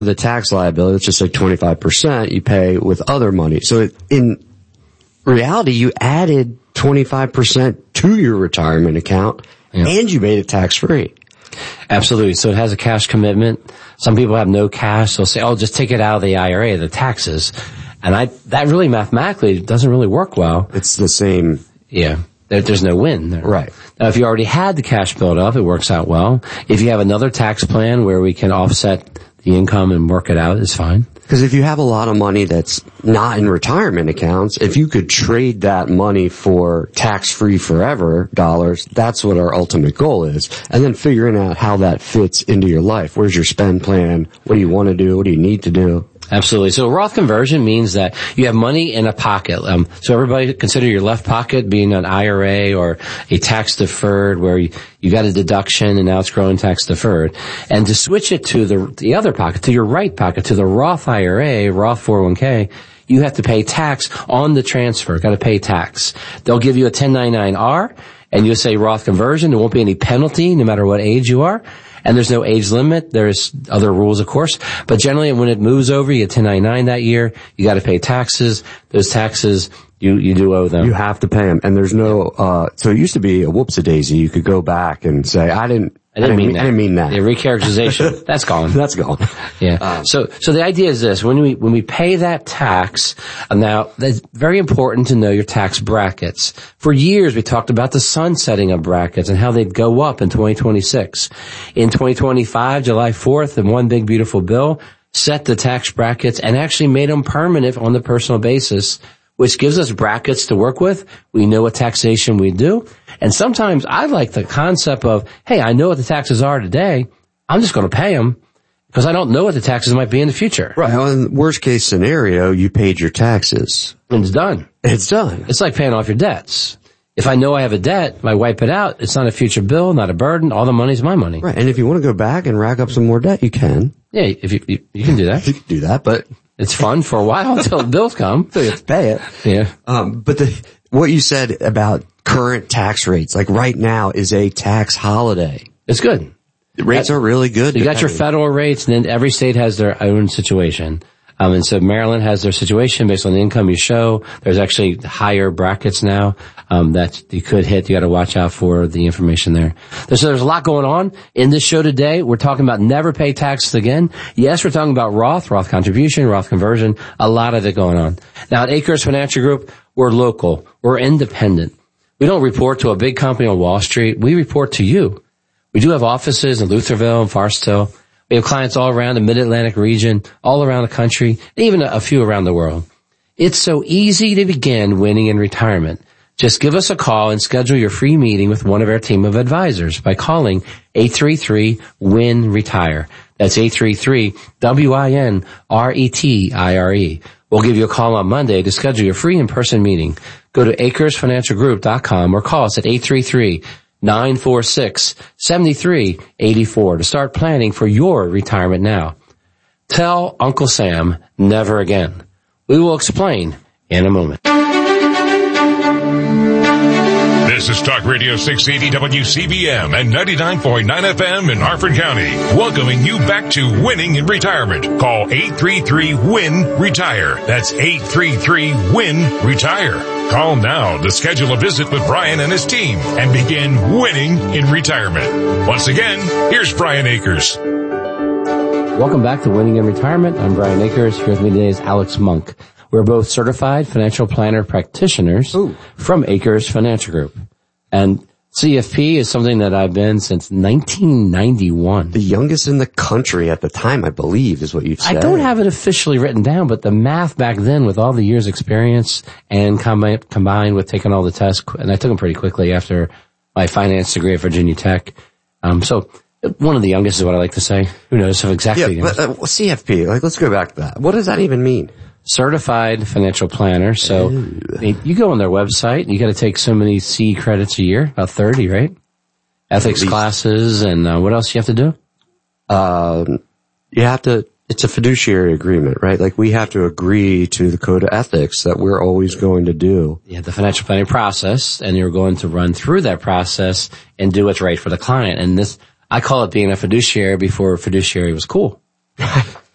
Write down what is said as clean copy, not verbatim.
the tax liability, let's just say 25%, you pay with other money. So in reality, you added 25% to your retirement account, and you made it tax-free. Absolutely. So it has a cash commitment. Some people have no cash. They'll say, just take it out of the IRA, the taxes. And that really mathematically doesn't really work well. It's the same. Yeah. There's no win there. Right. Now, if you already had the cash built up, it works out well. If you have another tax plan where we can offset the income and work it out, it's fine. Because if you have a lot of money that's not in retirement accounts, if you could trade that money for tax-free forever dollars, that's what our ultimate goal is. And then figuring out how that fits into your life. Where's your spend plan? What do you want to do? What do you need to do? Absolutely. So Roth conversion means that you have money in a pocket. So everybody consider your left pocket being an IRA or a tax deferred where you got a deduction and now it's growing tax deferred. And to switch it to the other pocket, to your right pocket, to the Roth IRA, Roth 401k, you have to pay tax on the transfer. Got to pay tax. They'll give you a 1099-R and you'll say Roth conversion. There won't be any penalty no matter what age you are. And there's no age limit. There's other rules, of course. But generally, when it moves over, you get 1099 that year. You got to pay taxes. Those taxes, you do owe them. You have to pay them. And there's no, so it used to be a whoopsie-daisy. You could go back and say, I didn't mean that. The recharacterization, that's gone. That's gone. Yeah. So the idea is this: when we pay that tax, now that's very important to know your tax brackets. For years, we talked about the sunsetting of brackets and how they'd go up in 2026. In 2025, July 4th, and one big beautiful bill set the tax brackets and actually made them permanent on the personal basis, which gives us brackets to work with. We know what taxation we do. And sometimes I like the concept of, hey, I know what the taxes are today. I'm just going to pay them because I don't know what the taxes might be in the future. Right. Well, in the worst case scenario, you paid your taxes. And it's done. It's done. It's like paying off your debts. If I know I have a debt, I wipe it out. It's not a future bill, not a burden. All the money's my money. Right. And if you want to go back and rack up some more debt, you can. Yeah, if you can do that. You can do that, but it's fun for a while until the bills come. So you have to pay it. Yeah. But what you said about current tax rates, like right now is a tax holiday. It's good. The rates are really good. You got your federal rates, and then every state has their own situation. And so Maryland has their situation based on the income you show. There's actually higher brackets now, that you could hit. You got to watch out for the information there. So there's a lot going on in this show today. We're talking about never pay taxes again. Yes, we're talking about Roth contribution, Roth conversion, a lot of it going on. Now at Acres Financial Group, we're local. We're independent. We don't report to a big company on Wall Street. We report to you. We do have offices in Lutherville and Forest Hill. We have clients all around the Mid-Atlantic region, all around the country, and even a few around the world. It's so easy to begin winning in retirement. Just give us a call and schedule your free meeting with one of our team of advisors by calling 833-WIN-RETIRE. That's 833-WIN-RETIRE. We'll give you a call on Monday to schedule your free in-person meeting. Go to acresfinancialgroup.com or call us at 833-946-7384 to start planning for your retirement now. Tell Uncle Sam never again. We will explain in a moment. This is Talk Radio 680 WCBM and 99.9 FM in Harford County. Welcoming you back to winning in retirement. Call 833-WIN-RETIRE. That's 833-WIN-RETIRE. Call now to schedule a visit with Brian and his team and begin winning in retirement. Once again, here's Brian Akers. Welcome back to Winning in Retirement. I'm Brian Akers. Here with me today is Alex Monk. We're both certified financial planner practitioners from Acres Financial Group. And CFP is something that I've been since 1991. The youngest in the country at the time, I believe, is what you've said. I don't have it officially written down, but the math back then with all the years experience and combined with taking all the tests, and I took them pretty quickly after my finance degree at Virginia Tech. So one of the youngest is what I like to say. Who knows if exactly. Yeah, but CFP, let's go back to that. What does that even mean? Certified financial planner. So you go on their website, you got to take so many C credits a year, about 30, right? Ethics classes, and what else you have to do? You have to, it's a fiduciary agreement, right? Like we have to agree to the code of ethics that we're always going to do. Yeah, the financial planning process, and you're going to run through that process and do what's right for the client. And this, I call it being a fiduciary before fiduciary was cool.